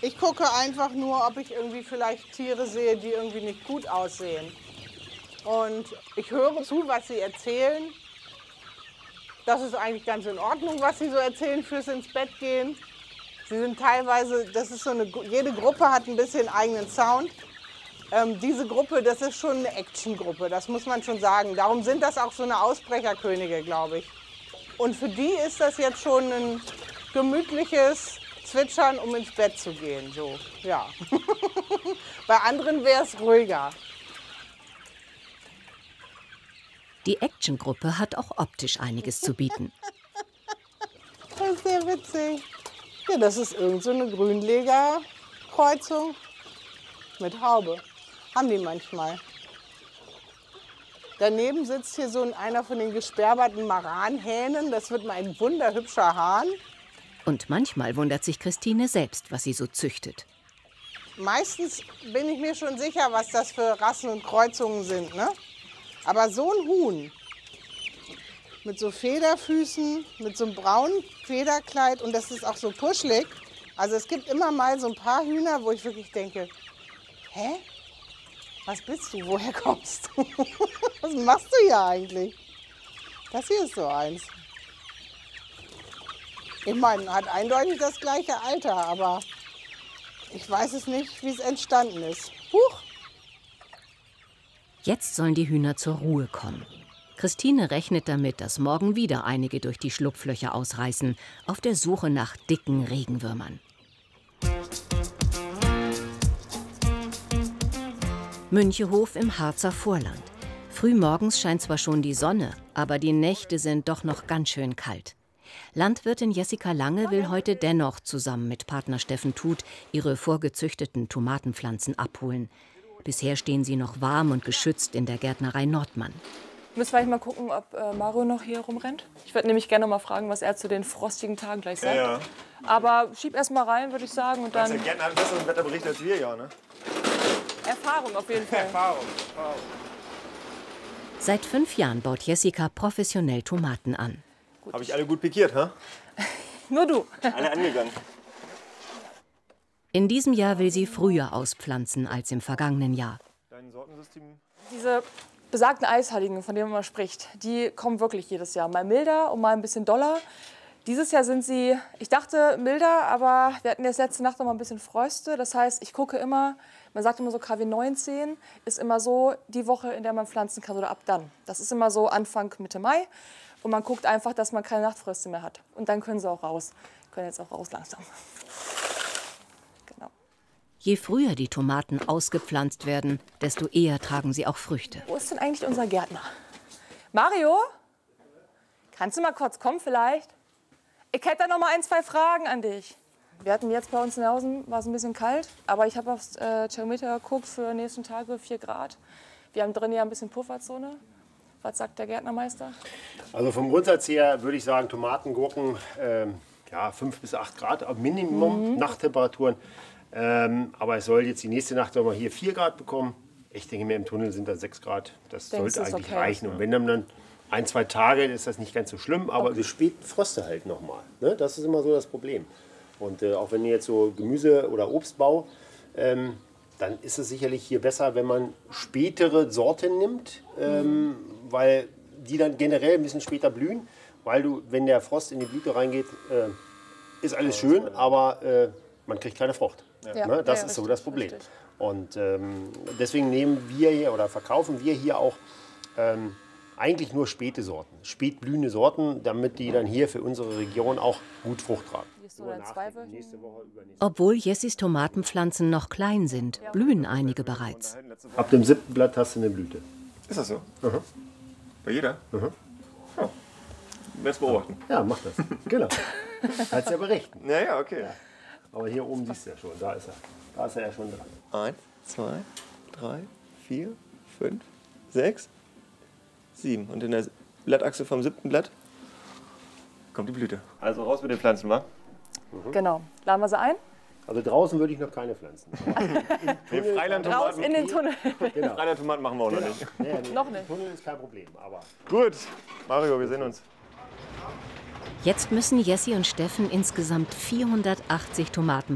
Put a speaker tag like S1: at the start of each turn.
S1: Ich gucke einfach nur, ob ich irgendwie vielleicht Tiere sehe, die irgendwie nicht gut aussehen. Und ich höre zu, was sie erzählen. Das ist eigentlich ganz in Ordnung, was sie so erzählen fürs ins Bett gehen. Sie sind teilweise, das ist so eine, jede Gruppe hat ein bisschen eigenen Sound. Diese Gruppe, das ist schon eine Actiongruppe, das muss man schon sagen. Darum sind das auch so eine Ausbrecherkönige, glaube ich. Und für die ist das jetzt schon ein gemütliches Zwitschern, um ins Bett zu gehen. So, ja. Bei anderen wäre es ruhiger.
S2: Die Actiongruppe hat auch optisch einiges zu bieten.
S1: Das ist sehr witzig. Ja, das ist irgend so eine Grünlegerkreuzung mit Haube. Haben die manchmal. Daneben sitzt hier so einer von den gesperberten Maranhähnen. Das wird mal ein wunderhübscher Hahn.
S2: Und manchmal wundert sich Christine selbst, was sie so züchtet.
S1: Meistens bin ich mir schon sicher, was das für Rassen und Kreuzungen sind, ne? Aber so ein Huhn mit so Federfüßen, mit so einem braunen Federkleid und das ist auch so puschelig. Also es gibt immer mal so ein paar Hühner, wo ich wirklich denke, hä? Was bist du? Woher kommst du? Was machst du hier eigentlich? Das hier ist so eins. Ich meine, hat eindeutig das gleiche Alter, aber ich weiß es nicht, wie es entstanden ist. Huch!
S2: Jetzt sollen die Hühner zur Ruhe kommen. Christine rechnet damit, dass morgen wieder einige durch die Schlupflöcher ausreißen, auf der Suche nach dicken Regenwürmern. Münchehof im Harzer Vorland. Frühmorgens scheint zwar schon die Sonne, aber die Nächte sind doch noch ganz schön kalt. Landwirtin Jessica Lange will heute dennoch zusammen mit Partner Steffen Tuth ihre vorgezüchteten Tomatenpflanzen abholen. Bisher stehen sie noch warm und geschützt in der Gärtnerei Nordmann.
S3: Müssen wir mal gucken, ob Mario noch hier rumrennt. Ich würde nämlich gerne noch mal fragen, was er zu den frostigen Tagen gleich sagt. Ja. Aber schieb erst mal rein, würde ich sagen. Und dann
S4: der Gärtner hat besseres Wetter berichtet als wir, ja, ne?
S3: Erfahrung auf jeden Fall.
S4: Erfahrung.
S2: Seit 5 Jahren baut Jessica professionell Tomaten an.
S4: Habe ich alle gut pikiert, ha?
S3: Nur du.
S4: Alle angegangen.
S2: In diesem Jahr will sie früher auspflanzen als im vergangenen Jahr.
S4: Dein Sortensystem?
S3: Diese besagten Eisheiligen, von denen man spricht, die kommen wirklich jedes Jahr. Mal milder und mal ein bisschen doller. Dieses Jahr sind sie, ich dachte milder, aber wir hatten jetzt letzte Nacht noch mal ein bisschen Fröste. Das heißt, ich gucke immer, man sagt immer so KW 19 ist immer so die Woche, in der man pflanzen kann oder ab dann. Das ist immer so Anfang, Mitte Mai. Und man guckt einfach, dass man keine Nachtfröste mehr hat. Und dann können sie auch raus. Können jetzt auch raus langsam. Genau.
S2: Je früher die Tomaten ausgepflanzt werden, desto eher tragen sie auch Früchte.
S3: Wo ist denn eigentlich unser Gärtner? Mario? Kannst du mal kurz kommen vielleicht? Ich hätte da noch mal 1, 2 Fragen an dich. Wir hatten jetzt bei uns in Hausen, war es ein bisschen kalt, aber ich habe aufs Thermometer geguckt für die nächsten Tage 4 Grad. Wir haben drin ja ein bisschen Pufferzone. Was sagt der Gärtnermeister?
S5: Also vom Grundsatz her würde ich sagen, Tomaten, Gurken, ja, 5 bis 8 Grad Minimum Nachttemperaturen. Aber es soll jetzt die nächste Nacht noch mal hier 4 Grad bekommen. Ich denke mir, im Tunnel sind da 6 Grad. Das sollte eigentlich reichen. Und wenn dann 1, 2 Tage, ist das nicht ganz so schlimm. Aber die späten Fröste halt noch mal. Ne? Das ist immer so das Problem. Und auch wenn ihr jetzt so Gemüse- oder Obstbau, dann ist es sicherlich hier besser, wenn man spätere Sorten nimmt, weil die dann generell ein bisschen später blühen. Weil du, wenn der Frost in die Blüte reingeht, ist alles schön, aber man kriegt keine Frucht.
S3: Ja.
S5: Ne? Das ist so das Problem. Richtig. Und deswegen nehmen wir hier oder verkaufen wir hier auch eigentlich nur späte Sorten, spätblühende Sorten, damit die dann hier für unsere Region auch gut Frucht tragen.
S2: Obwohl Jessis Tomatenpflanzen noch klein sind, blühen einige bereits.
S5: Ab dem 7. Blatt hast du eine Blüte.
S4: Ist das so? Bei jeder? Oh. Jetzt beobachten.
S5: Ja, mach das. Genau. Kannst ja berichten.
S4: Ja, okay.
S5: Ja. Aber hier oben siehst du ja schon, da ist er. Da ist er ja schon dran.
S4: 1, 2, 3, 4, 5, 6, 7. Und in der Blattachse vom 7. Blatt kommt die Blüte. Also raus mit den Pflanzen, wa?
S3: Genau. Laden wir sie ein?
S5: Also draußen würde ich noch keine pflanzen.
S3: Raus in den Tunnel.
S4: Genau. Freilandtomaten machen wir auch noch nicht.
S5: Nee,
S3: noch nicht.
S5: Tunnel ist kein Problem. Aber
S4: gut, Mario, wir sehen uns.
S2: Jetzt müssen Jessi und Steffen insgesamt 480